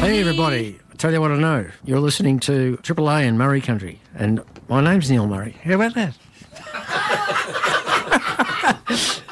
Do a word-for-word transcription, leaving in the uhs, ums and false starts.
Hey, everybody. I tell you what I know. You're listening to Triple A in Murray Country, and my name's Neil Murray. How about that?